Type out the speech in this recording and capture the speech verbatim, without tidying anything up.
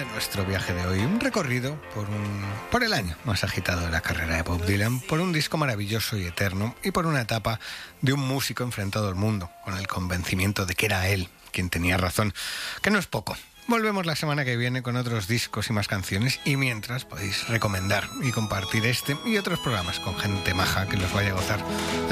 de nuestro viaje de hoy, un recorrido por, un, por el año más agitado de la carrera de Bob Dylan, por un disco maravilloso y eterno y por una etapa de un músico enfrentado al mundo, con el convencimiento de que era él quien tenía razón, que no es poco. Volvemos la semana que viene con otros discos y más canciones, y mientras podéis recomendar y compartir este y otros programas con gente maja que los vaya a gozar.